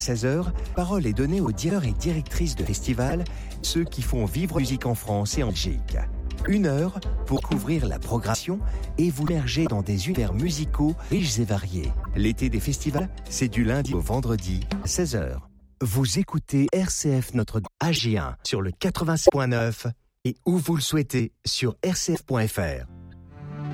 16h, parole est donnée aux directeurs et directrices de festivals, ceux qui font vivre la musique en France et en Belgique. 1 heure pour couvrir la programmation et vous immerger dans des univers musicaux riches et variés. L'été des festivals, c'est du lundi au vendredi, 16h. Vous écoutez RCF Notre AG1 sur le 87.9 et où vous le souhaitez sur rcf.fr.